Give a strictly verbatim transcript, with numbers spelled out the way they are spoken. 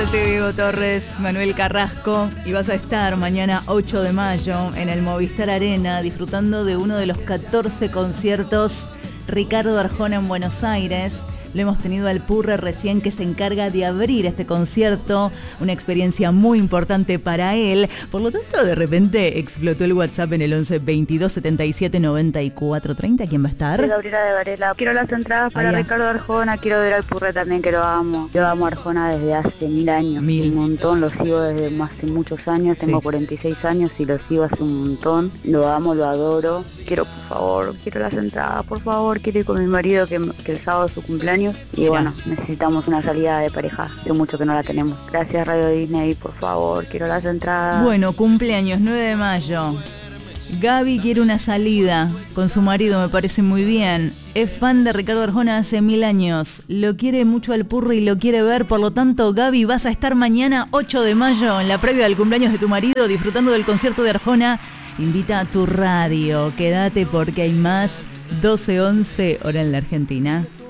Arte, Diego Torres, Manuel Carrasco, y vas a estar mañana ocho de mayo en el Movistar Arena disfrutando de uno de los catorce conciertos Ricardo Arjona en Buenos Aires. Lo hemos tenido al Purre recién, que se encarga de abrir este concierto, una experiencia muy importante para él. Por lo tanto, de repente explotó el WhatsApp en el once veintidós setenta y siete noventa y cuatro treinta. ¿Quién va a estar? Soy Gabriela de Varela. Quiero las entradas para Allá. Ricardo Arjona, quiero ver al Purre también, que lo amo. Yo amo a Arjona desde hace mil años, Mil. un montón, lo sigo desde hace muchos años, tengo Sí. cuarenta y seis años y lo sigo hace un montón. Lo amo, lo adoro. Quiero, por favor, quiero las entradas, por favor, quiero ir con mi marido, que, que el sábado es su cumpleaños. Y Mirá. bueno, necesitamos una salida de pareja, hace mucho que no la tenemos. Gracias Radio Disney, por favor, quiero las entradas. Bueno, cumpleaños, nueve de mayo. Gaby quiere una salida con su marido, me parece muy bien. Es fan de Ricardo Arjona hace mil años. Lo quiere mucho al Purre y lo quiere ver. Por lo tanto, Gaby, vas a estar mañana ocho de mayo en la previa del cumpleaños de tu marido, disfrutando del concierto de Arjona. Invita a tu radio. Quédate porque hay más. doce once, hora en la Argentina.